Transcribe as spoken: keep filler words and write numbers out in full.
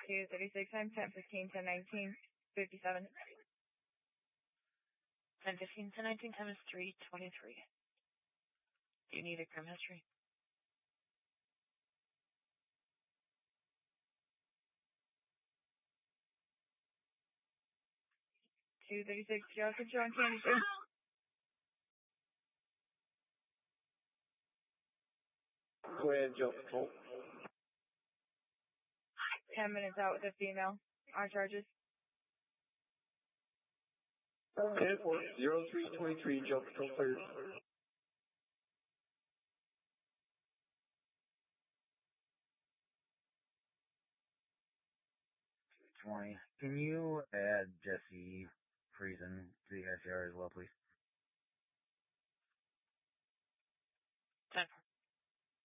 two thirty-six, I'm ten fifteen, ten nineteen, fifty-seven. ten fifteen, ten nineteen, time is three twenty-three. Do you need a crim history? two thirty-six, Joe Control on Candy. Go ahead, Joe Control. Ten minutes out with a female. On charges. ten four, zero three twenty-three, Joe Control cleared. twenty. Can you add Jesse Friesen to the I C R as well, please?